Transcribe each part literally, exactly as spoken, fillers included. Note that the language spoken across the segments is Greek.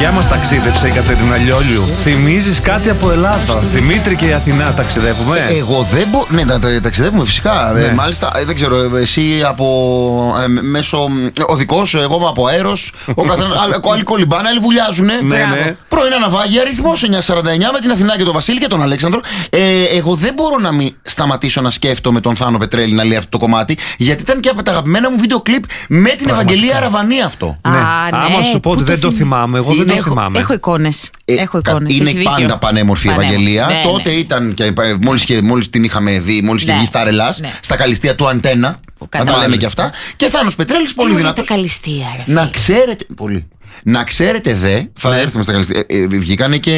Γεια μας, ταξίδεψε η Κατερίνα Λιόλιου. Θυμίζεις κάτι από Ελλάδα? Δημήτρη και η Αθηνά ταξιδεύουμε. Ε, εγώ δεν μπορώ. Ναι, τα, τα, ταξιδεύουμε φυσικά. Ναι. Ε, μάλιστα, ε, δεν ξέρω, εσύ από ε, μέσω οδικός, εγώ από αέρος. Ο καθένας, άλλοι κολυμπάνε, άλλοι βουλιάζουν. Ναι, ναι. Πρωινά ναυάγια, αριθμός εννιακόσια σαράντα εννιά με την Αθηνά και τον Βασίλη και τον Αλέξανδρο. Ε, εγώ δεν μπορώ να μην σταματήσω να σκέφτομαι τον Θάνο Πετρέλη να λέει αυτό το κομμάτι, γιατί ήταν και από τα αγαπημένα μου βίντεο κλιπ με την Ευαγγελία Αραβανή αυτό. Ναι. Α, άμα ναι, σου πω ότι δεν το θυμάμαι, εγώ δεν το θυμάμαι. Έχω εικόνες. Ε, έχω εικόνες. Είναι πάντα πανέμορφη η Ευαγγελία. Ναι, τότε ναι. ήταν και μόλις, και, μόλις την είχαμε δει, μόλις ναι. είχε βγει στα Ρελάς, ναι. στα καλλιστεία του Αντένα. Να τα λέμε και αυτά. Και Θάνος Πετρέλης, πολύ δυνατός. Τα καλλιστεία, ρε, να ξέρετε. Πολύ. Να ξέρετε δε, θα ναι. έρθουμε στα καλλιστεία. Ε, ε, βγήκανε και.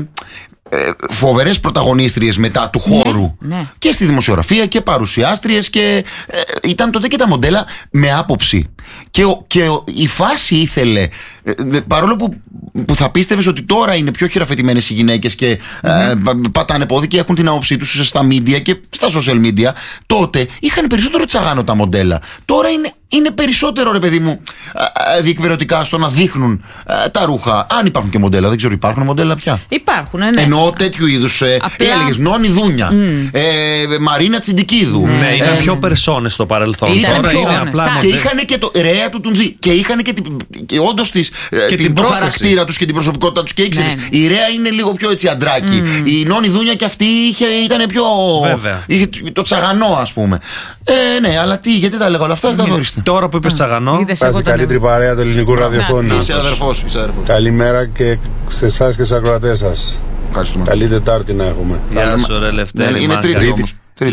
Ε, φοβερές πρωταγωνίστριες μετά του χώρου ναι, ναι. και στη δημοσιογραφία και παρουσιάστριες και ε, ήταν τότε και τα μοντέλα με άποψη και, ο, και ο, η φάση ήθελε ε, παρόλο που, που θα πίστευες ότι τώρα είναι πιο χειραφετημένες οι γυναίκες και mm-hmm. ε, πατάνε πόδι και έχουν την άποψή τους στα media και στα social media, τότε είχαν περισσότερο τσαγάνο τα μοντέλα. Τώρα είναι Είναι περισσότερο, ρε παιδί μου, διεκπαιρεωτικά στο να δείχνουν τα ρούχα. Αν υπάρχουν και μοντέλα, δεν ξέρω, υπάρχουν μοντέλα πια. Υπάρχουν, ναι. Εννοώ τέτοιου είδους. Απλά... Έλεγες Νόνη Δούνια, mm. ε, Μαρίνα Τσιντικίδου. Ναι, ε, ήταν ε, πιο περσόνες στο παρελθόν. Ήταν Τώρα πιο... είναι απλά. Και είχαν και το ρέα του Τουντζή. Και είχαν και, και όντως τις, και την το χαρακτήρα τους και την προσωπικότητα τους. Και ήξερες, ναι. η ρέα είναι λίγο πιο έτσι αντράκι. Mm. Η Νόνη Δούνια και αυτή είχε, ήταν πιο. Βέβαια. Είχε το τσαγανό, ας πούμε. Ε, ναι, αλλά τι, γιατί τα λέγω όλα αυτά, δεν τα γνωρίζετε. Τώρα που είπες τσαγανό, είσαι καλύτερη παρέα του ελληνικού ραδιοφώνου. Είσαι αδερφός, είσαι αδερφός. Καλημέρα και σε εσάς και στους ακροατές σας. Ευχαριστούμε. Καλή Τετάρτη να έχουμε. Γεια σου, ρε Λευτέρη. Είναι τρίτη όμως.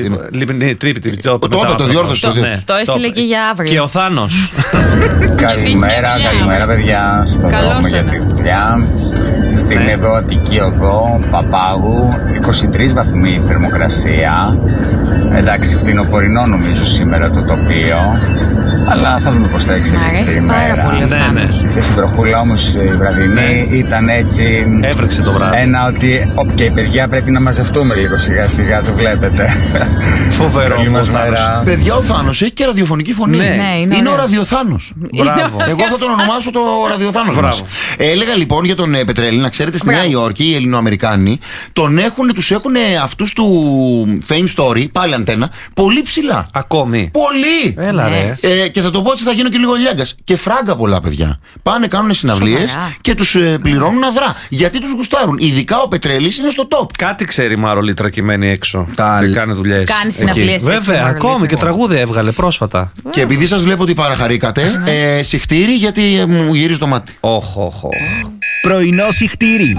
Τρίτη. Το το διόρθωσε. Το έστειλε και για αύριο. Και ο Θάνος. Καλημέρα, καλημέρα παιδιά. Στον δρόμο για τη δουλειά. Στην εδώ Αττική Οδό, Παπάγου, είκοσι τρεις βαθμοί θερμοκρασία. Εντάξει, φθινοπορεινό νομίζω σήμερα το τοπίο. Αλλά θα δούμε πώς θα εξελιχθεί η μέρα. Ναι, ναι. Και στην βροχούλα όμως η βραδινή ναι. ήταν έτσι. Έβρεξε το βράδυ. Ένα ότι και οι παιδιά πρέπει να μαζευτούμε λίγο σιγά σιγά, το βλέπετε. Φοβερό. Παιδιά, ο Θάνος έχει και ραδιοφωνική φωνή. Ναι, ναι, είναι είναι ο Ραδιοθάνος. Μπράβο. Εγώ θα τον ονομάσω το Ραδιοθάνος μας. Έλεγα λοιπόν για τον Πετρέλη, να ξέρετε, στη Νέα Υόρκη οι Ελληνοαμερικάνοι τον έχουν, τους έχουν αυτούς του Fame Story, πάλι αντένα, πολύ ψηλά. Ακόμη. Πολύ. Έλα ρε. Ε, και θα το πω έτσι, θα γίνω και λίγο λιάγκας. Και φράγκα πολλά παιδιά. Πάνε, κάνουν συναυλίες και τους ε, πληρώνουν αδρά. Γιατί τους γουστάρουν. Ειδικά ο Πετρέλης είναι στο top. Κάτι ξέρει η Μαρολή τρακημένη έξω. Τα... Και κάνει δουλειές. Κάνει συναυλίες. Βέβαια, ακόμη και τραγούδι έβγαλε πρόσφατα. Και επειδή σας βλέπω ότι παραχαρήκατε, ε, συχτήρι γιατί ε, μου γυρίζει το μάτι. Όχ, όχ, όχ. Πρωινό συχτήρι.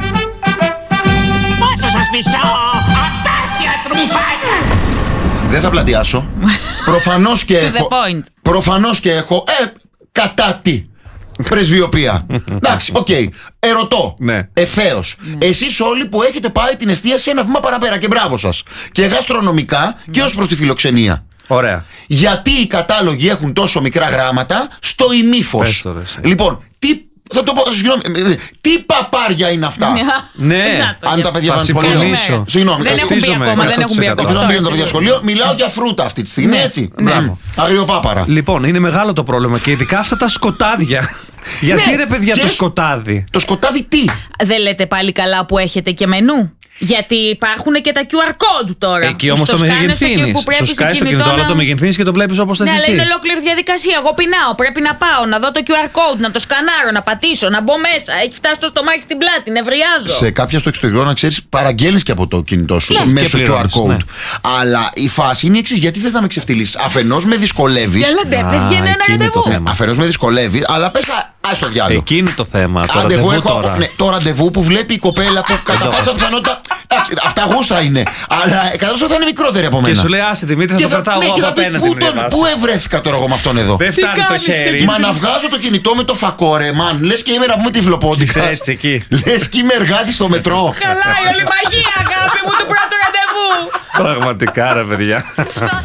Πόσο σας μισώ, απέσια στρουμφάκια. Δεν θα πλατιάσω. Προφανώς και έχω. Προφανώς και έχω. Ε, κατά τι. Πρεσβειοποία. Εντάξει, οκ. Okay. Ερωτώ. Ναι. Ευθέως. Ναι. Εσείς όλοι που έχετε πάει την εστίαση ένα βήμα παραπέρα και μπράβο σας. Και γαστρονομικά ναι. και ως προς τη φιλοξενία. Ωραία. Γιατί οι κατάλογοι έχουν τόσο μικρά γράμματα στο ημίφος. Λοιπόν, τι. Θα το πω, συγγνώμη. Τι παπάρια είναι αυτά. Ναι, αν τα παιδιά θα συμφωνήσω. Συγγνώμη, δεν έχουν μπει ακόμα. Δεν έχουν μπει ακόμα. Δεν πήγαν τα παιδιά σχολείο. Μιλάω για φρούτα αυτή τη στιγμή, έτσι. Μπράβο. Αγριοπάπαρα. Λοιπόν, είναι μεγάλο το πρόβλημα και ειδικά αυτά τα σκοτάδια. Γιατί ρε παιδιά το σκοτάδι. Το σκοτάδι τι. Δεν λέτε πάλι καλά που έχετε και μενού. Γιατί υπάρχουν και τα κιου αρ code τώρα. Εκεί όμως το μεγενθύνεις. Σου σκάει στο κινητό, αλλά το μεγενθύνεις και το βλέπεις όπως θες εσύ. Ναι, αλλά είναι ολόκληρη διαδικασία. Εγώ πεινάω. Πρέπει να πάω, να δω το κιου αρ code, να το σκανάρω, να πατήσω, να μπω μέσα. Έχει φτάσει το στομάχι στην πλάτη, νευριάζω. Σε κάποια στο εξωτερικό, να ξέρεις, παραγγέλνεις και από το κινητό σου ναι. μέσω κιου αρ code. Ναι. Αλλά η φάση είναι η εξής. Γιατί θες να με ξεφτυλίσεις. Αφενός με δυσκολεύεις. Γελαντέ, πες βγαίνει ένα ραντεβού. Αφενός με δυσκολεύεις, αλλά πες στο διάλογο. Εκεί είναι το θέμα. Το Άντε, ραντεβού εγώ έχω τώρα. Ναι, το ραντεβού που βλέπει η κοπέλα που κατά πάσα πιθανότητα. Αυτά γούστα είναι. Αλλά κατά πάσα θα είναι μικρότερη από μένα. Και σου λέει, άσε Δημήτρη, θα το κρατάω εγώ από απέναντι. Πού ευρέθηκα τώρα εγώ με αυτόν εδώ. Δεν φτάνει το χέρι. Μα να βγάζω το κινητό με το φακόρε, μαν. Λες και είμαι να πούμε τυφλοπόντικα. Έτσι εκεί. Λες και είμαι εργάτη στο μετρό. Χαλάει όλη η μαγεία, αγάπη μου, του πρώτου ραντεβού. Πραγματικά ρε παιδιά.